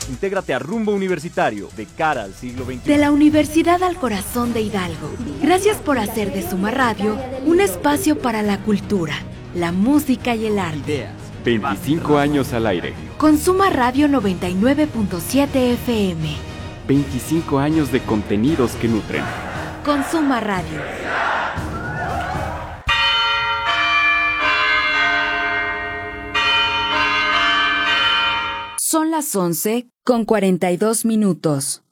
Intégrate a Rumbo Universitario, de cara al siglo XXI. De la Universidad al Corazón de Hidalgo. Gracias por hacer de Suma Radio un espacio para la cultura, la música y el arte. 25 años al aire. Con Suma Radio 99.7 FM. 25 años de contenidos que nutren. Con Suma Radio. Son las 11:42 minutos.